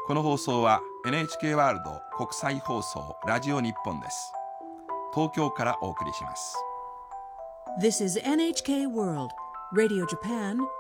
この放送は NHK ワールド国際放送ラジオ日本です。東京からお送りします。 This is NHK World Radio Japan